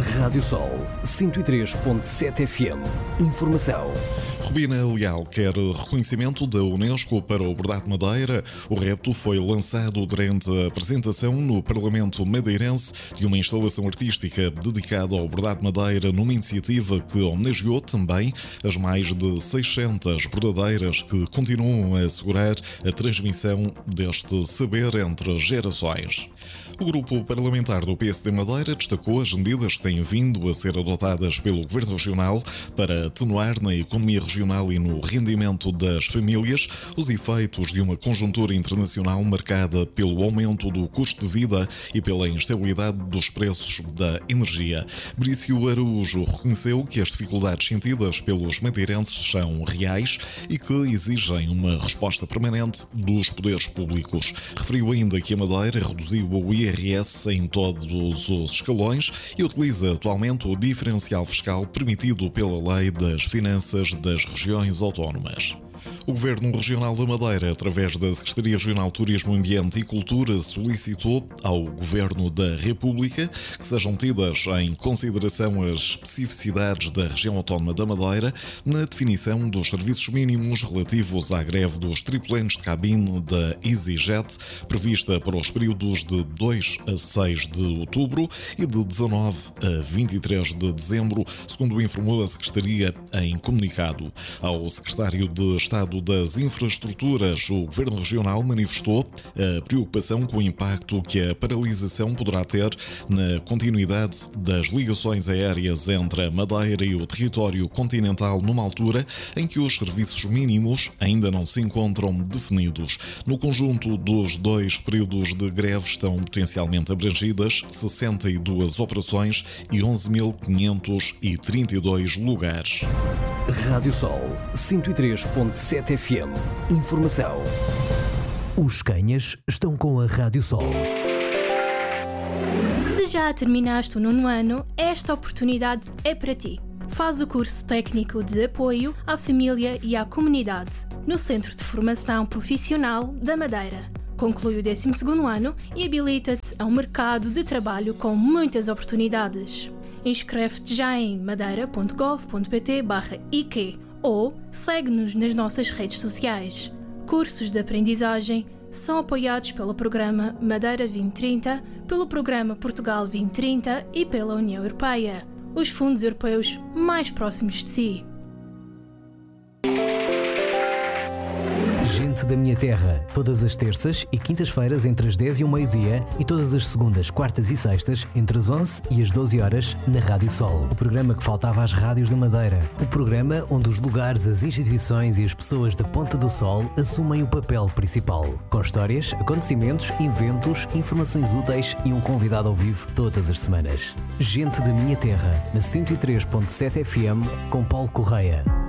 Rádio Sol 103.7 FM. Informação. Rubina Leal quer reconhecimento da Unesco para o bordado madeira. O repto foi lançado durante a apresentação no Parlamento madeirense de uma instalação artística dedicada ao bordado madeira, numa iniciativa que homenageou também as mais de 600 bordadeiras que continuam a assegurar a transmissão deste saber entre gerações. O grupo parlamentar do PSD Madeira destacou as medidas que têm vindo a ser adotadas pelo Governo Regional para atenuar na economia regional e no rendimento das famílias os efeitos de uma conjuntura internacional marcada pelo aumento do custo de vida e pela instabilidade dos preços da energia. Brício Araújo reconheceu que as dificuldades sentidas pelos madeirenses são reais e que exigem uma resposta permanente dos poderes públicos. Referiu ainda que a Madeira reduziu o IRS em todos os escalões e utiliza atualmente o diferencial fiscal permitido pela Lei das Finanças das Regiões Autónomas. O Governo Regional da Madeira, através da Secretaria Regional de Turismo, Ambiente e Cultura, solicitou ao Governo da República que sejam tidas em consideração as especificidades da região autónoma da Madeira na definição dos serviços mínimos relativos à greve dos tripulantes de cabine da EasyJet, prevista para os períodos de 2 a 6 de outubro e de 19 a 23 de dezembro, segundo informou a Secretaria em comunicado. Ao Secretário de Estado das Infraestruturas, o Governo Regional manifestou a preocupação com o impacto que a paralisação poderá ter na continuidade das ligações aéreas entre a Madeira e o território continental numa altura em que os serviços mínimos ainda não se encontram definidos. No conjunto dos dois períodos de greve estão potencialmente abrangidas 62 operações e 11.532 lugares. Rádio Sol 103.7 FM. Informação. Os canhas estão com a Rádio Sol. Se já terminaste o 9º ano, esta oportunidade é para ti. Faz o curso técnico de apoio à família e à comunidade no Centro de Formação Profissional da Madeira. Conclui o 12º ano e habilita-te a um mercado de trabalho com muitas oportunidades. Inscreve-te já em madeira.gov.pt/IQ ou segue-nos nas nossas redes sociais. Cursos de aprendizagem são apoiados pelo Programa Madeira 2030, pelo Programa Portugal 2030 e pela União Europeia, os fundos europeus mais próximos de si. Gente da Minha Terra, todas as terças e quintas-feiras entre as 10 e o meio-dia e todas as segundas, quartas e sextas entre as 11 e as 12 horas na Rádio Sol. O programa que faltava às rádios da Madeira. O programa onde os lugares, as instituições e as pessoas da Ponta do Sol assumem o papel principal. Com histórias, acontecimentos, eventos, informações úteis e um convidado ao vivo todas as semanas. Gente da Minha Terra, na 103.7 FM com Paulo Correia.